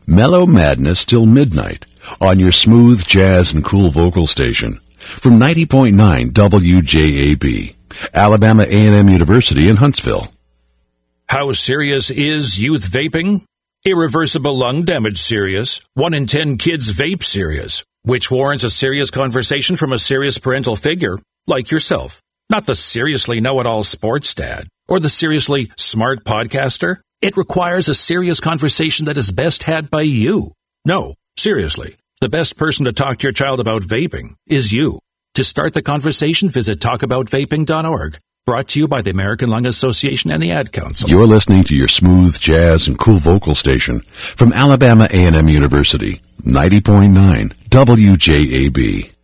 Mellow madness till midnight on your smooth jazz and cool vocal station from 90.9 WJAB, Alabama A&M University in Huntsville. How serious is youth vaping? Irreversible lung damage serious. 1 in 10 kids vape serious, which warrants a serious conversation from a serious parental figure like yourself. Not the seriously know-it-all sports dad or the seriously smart podcaster. It requires a serious conversation that is best had by you. No, seriously, the best person to talk to your child about vaping is you. To start the conversation, visit talkaboutvaping.org. Brought to you by the American Lung Association and the Ad Council. You're listening to your smooth jazz and cool vocal station from Alabama A&M University, 90.9 WJAB.